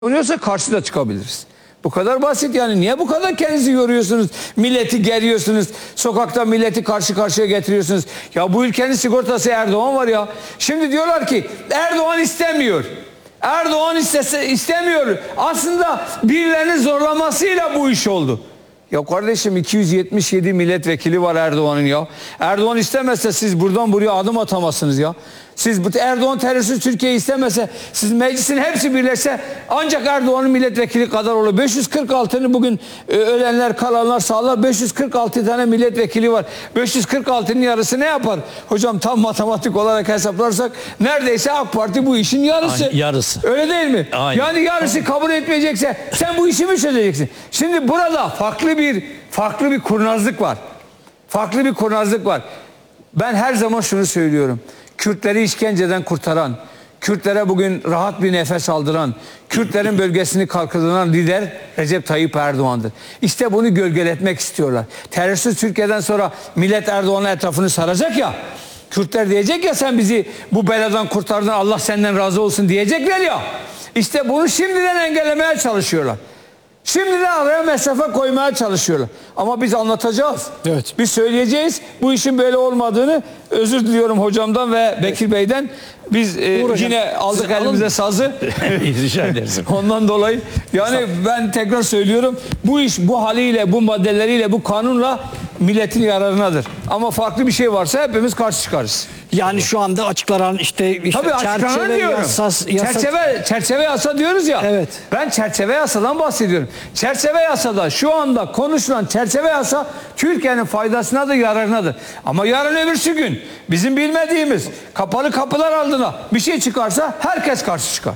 oluyorsa karşıda çıkabiliriz. Bu kadar basit yani. Niye bu kadar kendinizi yoruyorsunuz? Milleti geriyorsunuz. Sokakta milleti karşı karşıya getiriyorsunuz. Ya bu ülkenin sigortası Erdoğan var ya. Şimdi diyorlar ki Erdoğan istemiyor. Erdoğan istemiyor. Aslında birilerinin zorlamasıyla bu iş oldu. Ya kardeşim 277 milletvekili var Erdoğan'ın ya. Erdoğan istemezse siz buradan buraya adım atamazsınız ya. Siz Erdoğan terörsüz Türkiye istemese, siz meclisin hepsi birleşse ancak Erdoğan'ın milletvekili kadar olur. 546'nı bugün ölenler, kalanlar sağlar. 546 tane milletvekili var. 546'nın yarısı ne yapar? Hocam tam matematik olarak hesaplarsak neredeyse AK Parti bu işin yarısı. Aynen, yarısı. Öyle değil mi? Aynen. Yani yarısı kabul etmeyecekse sen bu işi mi çözeceksin? Şimdi burada farklı bir kurnazlık var. Farklı bir kurnazlık var. Ben her zaman şunu söylüyorum. Kürtleri işkenceden kurtaran, Kürtlere bugün rahat bir nefes aldıran, Kürtlerin bölgesini kalkındıran lider Recep Tayyip Erdoğan'dır. İşte bunu gölgeletmek istiyorlar. Terörsüz Türkiye'den sonra millet Erdoğan'ın etrafını saracak ya, Kürtler diyecek ya sen bizi bu beladan kurtardın, Allah senden razı olsun diyecekler ya. İşte bunu şimdiden engellemeye çalışıyorlar. Şimdiden araya mesafe koymaya çalışıyorlar. Ama biz anlatacağız. Evet. Biz söyleyeceğiz. Bu işin böyle olmadığını. Özür diliyorum hocamdan ve Bekir Bey'den. Biz yine aldık elimize sazı. Rica ederiz. Ondan dolayı yani ben tekrar söylüyorum. Bu iş bu haliyle, bu maddeleriyle, bu kanunla milletin yararınadır. Ama farklı bir şey varsa hepimiz karşı çıkarız. Yani şu anda açıklanan işte çerçeve diyorum. Çerçeve yasa diyoruz ya. Evet. Ben çerçeve yasadan bahsediyorum. Çerçeve yasada şu anda konuşulan çerçeve yasa Türkiye'nin faydasınadır, yararınadır. Ama yarın öbürsü gün bizim bilmediğimiz kapalı kapılar ardına bir şey çıkarsa herkes karşı çıkar.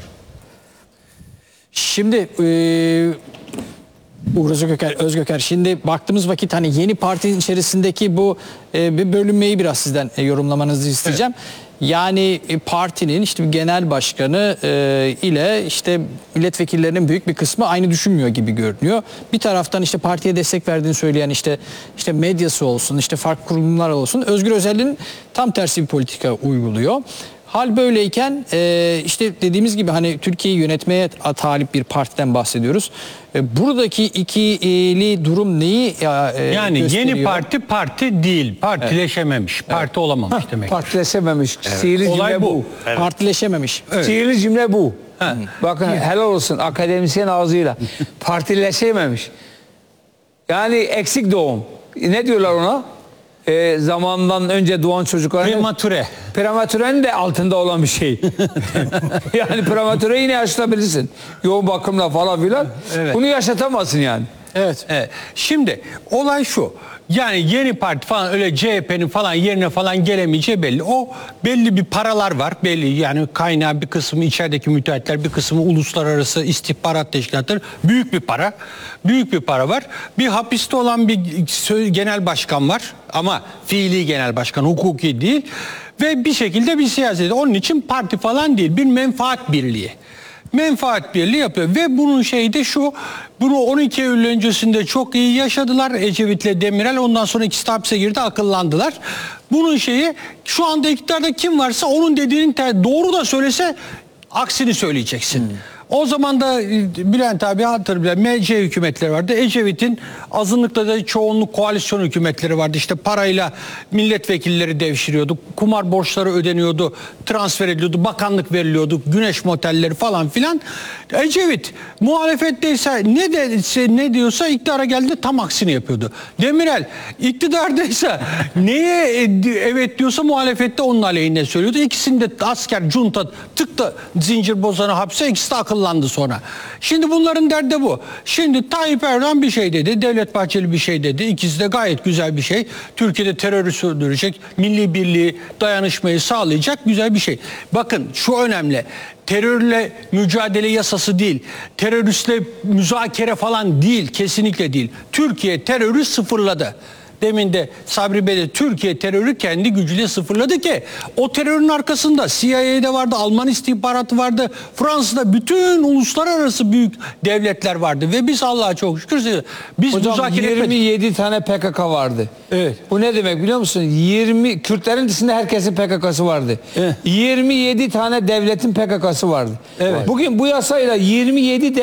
Şimdi Uğur Özgöker, şimdi baktığımız vakit hani yeni partinin içerisindeki bu bir bölünmeyi biraz sizden yorumlamanızı isteyeceğim. Evet. Yani partinin işte genel başkanı ile işte milletvekillerinin büyük bir kısmı aynı düşünmüyor gibi görünüyor. Bir taraftan işte partiye destek verdiğini söyleyen işte medyası olsun, işte farklı kurumlar olsun, Özgür Özel'in tam tersi bir politika uyguluyor. Hal böyleyken işte dediğimiz gibi hani Türkiye'yi yönetmeye talip bir partiden bahsediyoruz. Buradaki ikili durum neyi yani gösteriyor? Yeni parti değil. Partileşememiş. Evet. Parti olamamış demek. Partileşememiş. Evet. Sihirli cümle bu. Evet. Partileşememiş. Evet. Sihirli cümle bu. Bakın helal olsun akademisyen ağzıyla. Partileşememiş. Yani eksik doğum. Ne diyorlar ona? Zamandan önce doğan çocuklar prematüre. Prematürenin de altında olan bir şey. Yani prematüre yine yaşatabilirsin. Yoğun bakımla falan filan. Evet. Bunu yaşatamazsın yani. Evet. Şimdi olay şu. Yani yeni parti falan öyle CHP'nin falan yerine falan gelemeyeceği belli. O belli bir paralar var. Belli yani kaynağı bir kısmı içerideki müteahhitler, bir kısmı uluslararası istihbarat teşkilatları. Büyük bir para. Büyük bir para var. Bir hapiste olan bir genel başkan var. Ama fiili genel başkan, hukuki değil. Ve bir şekilde bir siyaset. Onun için parti falan değil. Bir menfaat birliği. Menfaat birliği yapıyor ve bunun şeyi de şu, bunu 12 Eylül öncesinde çok iyi yaşadılar Ecevit'le Demirel, ondan sonra ikisi de hapse girdi, akıllandılar. Bunun şeyi şu anda iktidarda kim varsa onun dediğinin doğru da söylese aksini söyleyeceksin. O zaman da Bülent abi hatırlıyor, MC hükümetleri vardı. Ecevit'in azınlıkta da çoğunluk koalisyon hükümetleri vardı. İşte parayla milletvekilleri devşiriyordu. Kumar borçları ödeniyordu. Transfer ediliyordu. Bakanlık veriliyordu. Güneş motelleri falan filan. Ecevit muhalefetteyse ne diyorsa iktidara geldi tam aksini yapıyordu. Demirel iktidardaysa neye evet diyorsa muhalefette onun aleyhine söylüyordu. İkisini de asker, junta tıktı zincir bozanı hapse, ikisi de akıllandı sonra. Şimdi bunların derdi bu. Şimdi Tayyip Erdoğan bir şey dedi, Devlet Bahçeli bir şey dedi. İkisi de gayet güzel bir şey. Türkiye'de terörü sürdürecek, milli birliği, dayanışmayı sağlayacak güzel bir şey. Bakın şu önemli. Terörle mücadele yasası değil, teröristle müzakere falan değil, kesinlikle değil. Türkiye terörü sıfırladı. demin de Sabri Bey de Türkiye terörü kendi gücüyle sıfırladı ki o terörün arkasında CIA'de vardı, Alman istihbaratı vardı, Fransa'da bütün uluslararası büyük devletler vardı ve biz Allah'a çok şükür biz Hocam müzakere etmedik. 27 tane PKK vardı. Evet. Bu ne demek biliyor musun? 20 Kürtlerin dışında herkesin PKK'sı vardı. Evet. 27 tane devletin PKK'sı vardı. Evet. Bugün bu yasayla 27